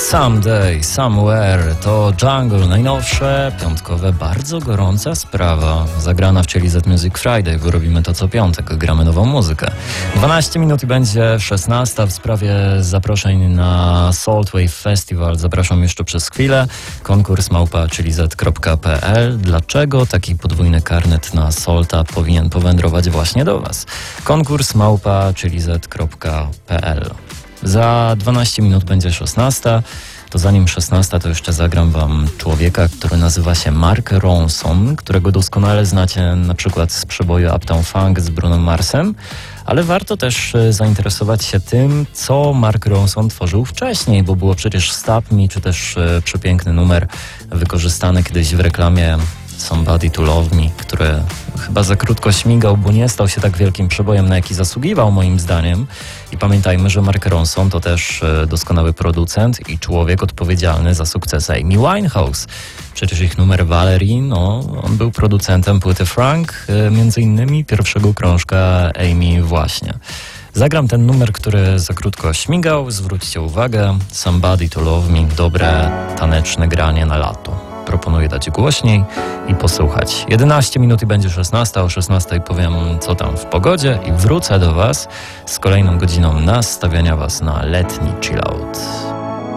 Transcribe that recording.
Someday, Somewhere to Jungle, najnowsze, piątkowe, bardzo gorąca sprawa, zagrana w Chili Z Music Friday, bo robimy to co piątek, gramy nową muzykę. 12 minut i będzie 16. W sprawie zaproszeń na Saltwave Festival zapraszam jeszcze przez chwilę. Konkurs @chiliz.pl. Dlaczego taki podwójny karnet na Salta powinien powędrować właśnie do Was? Konkurs @chiliz.pl. Za 12 minut będzie 16. To zanim 16, to jeszcze zagram Wam człowieka, który nazywa się Mark Ronson, którego doskonale znacie na przykład z przeboju Uptown Funk z Bruno Marsem, ale warto też zainteresować się tym, co Mark Ronson tworzył wcześniej, bo było przecież Stop Me, czy też przepiękny numer wykorzystany kiedyś w reklamie Somebody to Love Me, który chyba za krótko śmigał, bo nie stał się tak wielkim przebojem, na jaki zasługiwał moim zdaniem. I pamiętajmy, że Mark Ronson to też doskonały producent i człowiek odpowiedzialny za sukces Amy Winehouse. Przecież ich numer Valerie, on był producentem płyty Frank, między innymi pierwszego krążka Amy właśnie. Zagram ten numer, który za krótko śmigał, zwróćcie uwagę, Somebody to Love Me, dobre taneczne granie na lato. Proponuję dać głośniej i posłuchać. 11 minut i będzie 16, o 16 powiem co tam w pogodzie i wrócę do Was z kolejną godziną nastawiania Was na letni chillout.